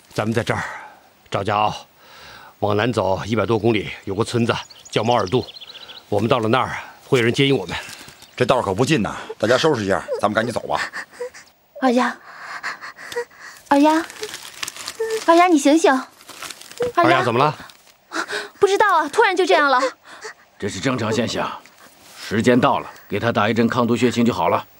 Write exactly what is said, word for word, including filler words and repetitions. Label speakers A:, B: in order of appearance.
A: 咱们在这儿赵家坳，往南走一百多公里，有个村子叫毛尔渡。我们到了那儿，会有人接应我们。
B: 这道可不近呐，大家收拾一下，咱们赶紧走吧。
C: 二丫，二丫，二丫，你醒醒！二丫，
A: 二丫怎么了？
C: 不知道啊，突然就这样了。
D: 这是正常现象，时间到了，给他打一针抗毒血清就好了。